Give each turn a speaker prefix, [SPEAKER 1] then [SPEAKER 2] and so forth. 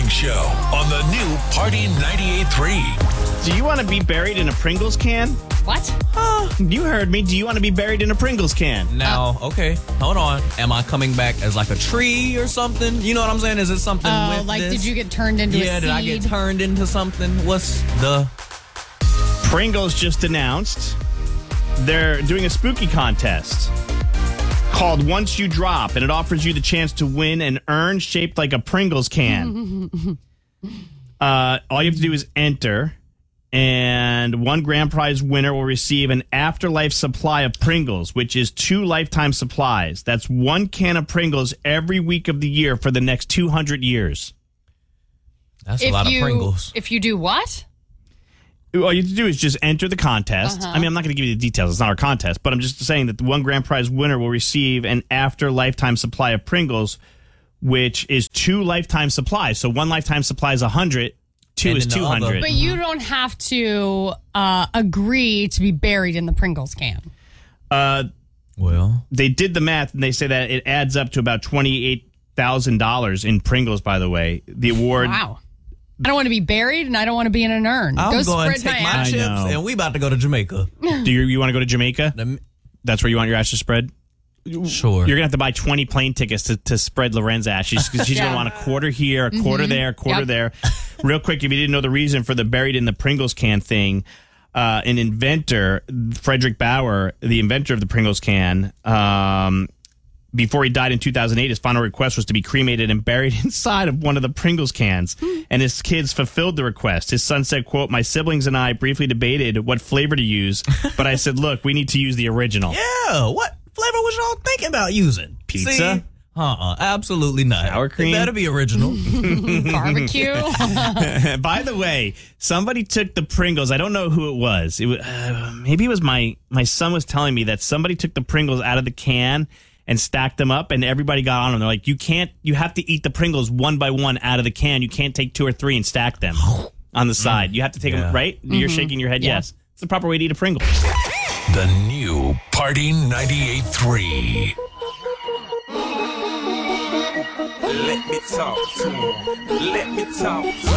[SPEAKER 1] Morning Show on the new Party 98.3.
[SPEAKER 2] Do you want to be buried in a Pringles can?
[SPEAKER 3] What?
[SPEAKER 2] You heard me. Do you want to be buried in a Pringles can?
[SPEAKER 4] Now, okay, hold on. Am I coming back as like a tree or something? You know what I'm saying? Is it something with
[SPEAKER 3] Like,
[SPEAKER 4] this?
[SPEAKER 3] did you get turned into a seed?
[SPEAKER 4] did I get turned into something? What's the...
[SPEAKER 2] Pringles just announced they're doing a spooky contest called Once You Drop, and it offers you the chance to win an urn shaped like a Pringles can. All you have to do is enter, and one grand prize winner will receive an afterlife supply of Pringles, which is 2 lifetime supplies. That's 1 can of Pringles every week of the year for the next 200 years.
[SPEAKER 4] That's a lot of Pringles.
[SPEAKER 3] If you do what?
[SPEAKER 2] All you have to do is just enter the contest. I mean, I'm not going to give you the details. It's not our contest. But I'm just saying that the 1 grand prize winner will receive an after lifetime supply of Pringles, which is 2 lifetime supplies. So 1 lifetime supply is 100. 2 is 200.
[SPEAKER 3] But you don't have to agree to be buried in the Pringles can.
[SPEAKER 4] Well,
[SPEAKER 2] They did the math, and they say that it adds up to about $28,000 in Pringles, by the way. The award...
[SPEAKER 3] Wow. I don't want to be buried, and I don't want to be in an urn.
[SPEAKER 4] I'm
[SPEAKER 3] Go
[SPEAKER 4] going to
[SPEAKER 3] spread
[SPEAKER 4] take my
[SPEAKER 3] ashes.
[SPEAKER 4] chips,
[SPEAKER 2] know.
[SPEAKER 4] and we about to go to Jamaica.
[SPEAKER 2] Do you want to go to Jamaica? That's where you want your ashes spread?
[SPEAKER 4] Sure.
[SPEAKER 2] You're going to have to buy 20 plane tickets to spread Loren's ashes. She's going to want a quarter here, a quarter there, a quarter there. Real quick, if you didn't know the reason for the buried in the Pringles can thing, an inventor, Frederick Bauer, the inventor of the Pringles can, before he died in 2008, his final request was to be cremated and buried inside of one of the Pringles cans. And his kids fulfilled the request. His son said, quote, "My siblings and I briefly debated what flavor to use, but I said, look, we need to use the original."
[SPEAKER 4] Yeah, what flavor was y'all thinking about using?
[SPEAKER 2] Pizza?
[SPEAKER 4] See? Absolutely not.
[SPEAKER 2] Sour cream?
[SPEAKER 4] It better be original.
[SPEAKER 3] Barbecue.
[SPEAKER 2] By the way, somebody took the Pringles. I don't know who it was. Maybe it was my son was telling me that somebody took the Pringles out of the can and stacked them up, and everybody got on them. They're like, you have to eat the Pringles one by one out of the can. You can't take 2 or 3 and stack them on the side. You have to take them, right? You're shaking your head, yes. It's the proper way to eat a Pringle.
[SPEAKER 1] The new Party 98.3.
[SPEAKER 5] Let me talk to him. Let me talk to him.